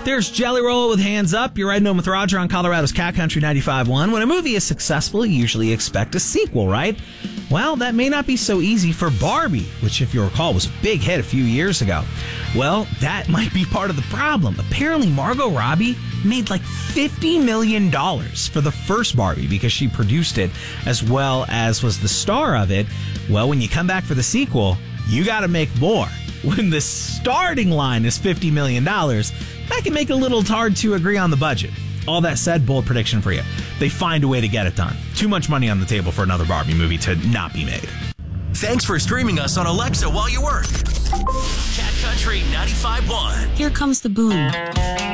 There's Jelly Roll with Hands Up. You're riding home with Roger on Colorado's Cat Country 95.1. When a movie is successful, you usually expect a sequel, right? Well, that may not be so easy for Barbie, which, if you recall, was a big hit a few years ago. Well, that might be part of the problem. Apparently, Margot Robbie made like $50 million for the first Barbie because she produced it as well as was the star of it. Well, when you come back for the sequel, you got to make more. When the starting line is $50 million, that can make it a little hard to agree on the budget. All that said, bold prediction for you. They find a way to get it done. Too much money on the table for another Barbie movie to not be made. Thanks for streaming us on Alexa while you work. Cat Country 95.1. Here comes the boom.